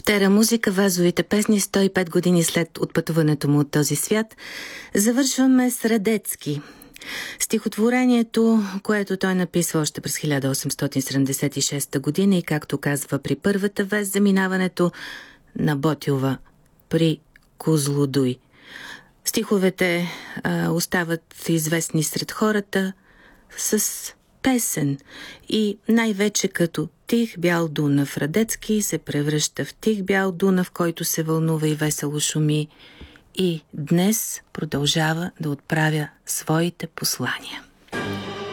Тера музика, вазовите песни 105 години след отпътуването му от този свят. Завършваме с Радецки. Стихотворението, което той написва още през 1876 година и, както казва при първата вест за минаването на Ботйова при Козлодуй. Стиховете остават известни сред хората с песен и най-вече като Тих бял Дунав. Радецки се превръща в тих бял Дунав, който се вълнува и весело шуми, и днес продължава да отправя своите послания.